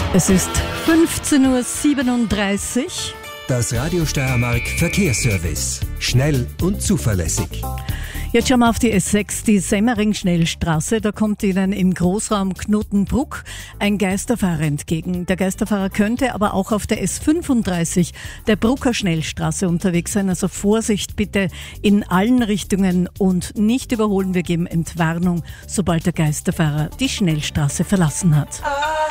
Es ist 15:37 Uhr. Das Radio Steiermark Verkehrsservice. Schnell und zuverlässig. Jetzt schauen wir auf die S6, die Semmering-Schnellstraße. Da kommt Ihnen im Großraum Knotenbruck ein Geisterfahrer entgegen. Der Geisterfahrer könnte aber auch auf der S35 der Brucker Schnellstraße unterwegs sein. Also Vorsicht bitte in allen Richtungen und nicht überholen. Wir geben Entwarnung, sobald der Geisterfahrer die Schnellstraße verlassen hat.